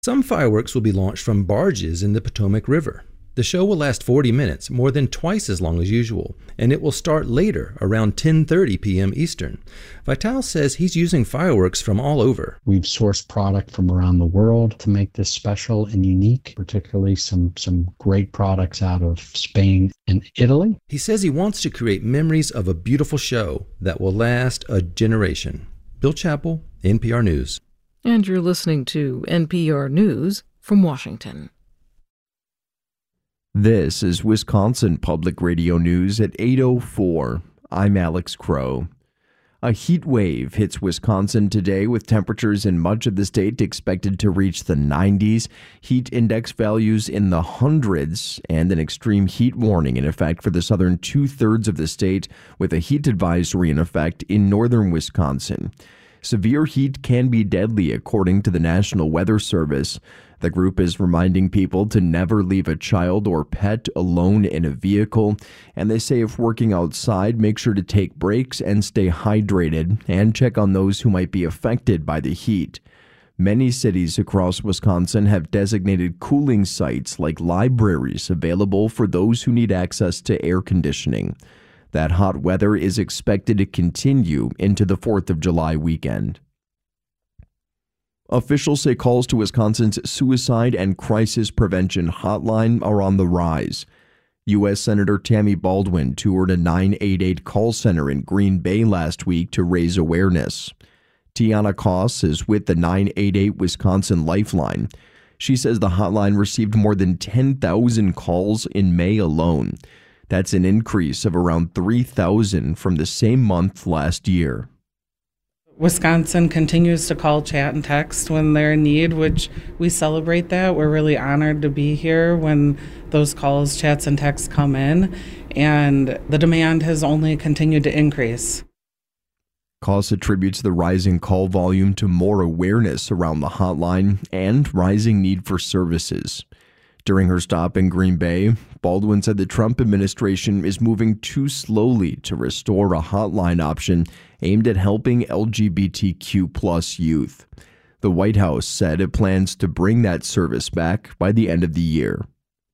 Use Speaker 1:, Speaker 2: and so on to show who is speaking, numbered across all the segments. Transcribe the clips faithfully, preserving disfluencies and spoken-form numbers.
Speaker 1: Some fireworks will be launched from barges in the Potomac River. The show will last forty minutes, more than twice as long as usual, and it will start later, around ten thirty p.m. Eastern. Vital says he's using fireworks from all over.
Speaker 2: We've sourced product from around the world to make this special and unique, particularly some, some great products out of Spain and Italy.
Speaker 1: He says he wants to create memories of a beautiful show that will last a generation. Bill Chappell, N P R News.
Speaker 3: And you're listening to N P R News from Washington.
Speaker 4: This is Wisconsin Public Radio News at eight oh four. I'm Alex Crow. A heat wave hits Wisconsin today with temperatures in much of the state expected to reach the nineties, heat index values in the hundreds, and an extreme heat warning in effect for the southern two-thirds of the state, with a heat advisory in effect in northern Wisconsin. Severe heat can be deadly, according to the National Weather Service. The group is reminding people to never leave a child or pet alone in a vehicle, and they say if working outside, make sure to take breaks and stay hydrated, and check on those who might be affected by the heat. Many cities across Wisconsin have designated cooling sites like libraries available for those who need access to air conditioning. That hot weather is expected to continue into the fourth of July weekend. Officials say calls to Wisconsin's suicide and crisis prevention hotline are on the rise. U S Senator Tammy Baldwin toured a nine eight eight call center in Green Bay last week to raise awareness. Tiana Koss is with the nine eight eight Wisconsin Lifeline. She says the hotline received more than ten thousand calls in May alone. That's an increase of around three thousand from the same month last year.
Speaker 5: Wisconsin continues to call, chat, and text when they're in need, which we celebrate that. We're really honored to be here when those calls, chats, and texts come in, and the demand has only continued to increase.
Speaker 4: Koss attributes the rising call volume to more awareness around the hotline and rising need for services. During her stop in Green Bay, Baldwin said the Trump administration is moving too slowly to restore a hotline option aimed at helping L G B T Q plus youth. The White House said it plans to bring that service back by the end of the year.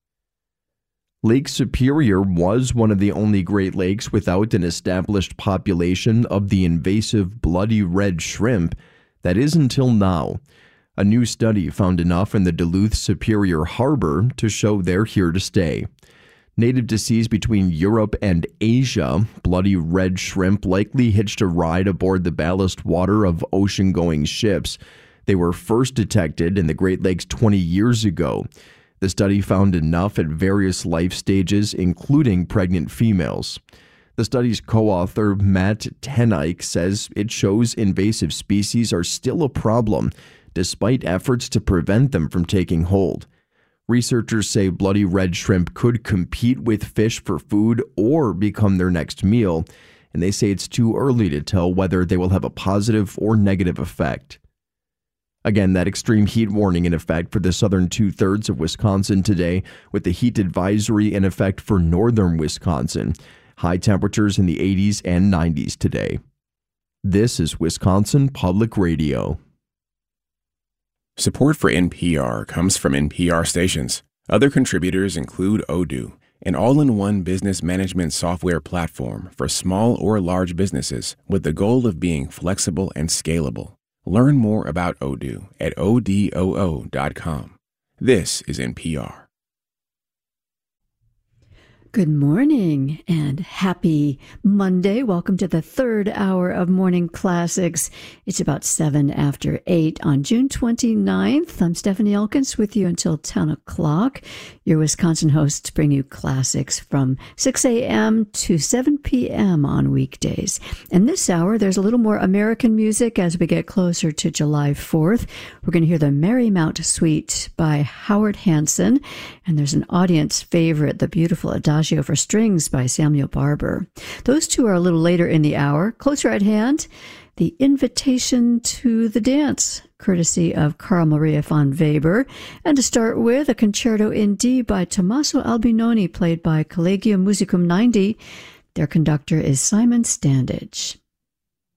Speaker 4: Lake Superior was one of the only Great Lakes without an established population of the invasive bloody red shrimp. That is until now. A new study found enough in the Duluth Superior Harbor to show they're here to stay. Native to seas between Europe and Asia, bloody red shrimp likely hitched a ride aboard the ballast water of ocean-going ships. They were first detected in the Great Lakes twenty years ago. The study found enough at various life stages, including pregnant females. The study's co-author, Matt Tenike, says it shows invasive species are still a problem, despite efforts to prevent them from taking hold. Researchers say bloody red shrimp could compete with fish for food or become their next meal, and they say it's too early to tell whether they will have a positive or negative effect. Again, that extreme heat warning in effect for the southern two-thirds of Wisconsin today, with the heat advisory in effect for northern Wisconsin. High temperatures in the eighties and nineties today. This is Wisconsin Public Radio.
Speaker 6: Support for N P R comes from N P R stations. Other contributors include Odoo, an all-in-one business management software platform for small or large businesses with the goal of being flexible and scalable. Learn more about Odoo at odoo dot com. This is N P R.
Speaker 7: Good morning and happy Monday. Welcome to the third hour of Morning Classics. It's about seven after eight on June twenty-ninth. I'm Stephanie Elkins with you until ten o'clock. Your Wisconsin hosts bring you classics from six a.m. to seven p.m. on weekdays. And this hour, there's a little more American music as we get closer to July fourth. We're going to hear the Marymount Suite by Howard Hanson. And there's an audience favorite, the beautiful Adagio for Strings by Samuel Barber. Those two are a little later in the hour. Closer at hand, the Invitation to the Dance, courtesy of Carl Maria von Weber. And to start with, a concerto in D by Tommaso Albinoni, played by Collegium Musicum ninety. Their conductor is Simon Standage.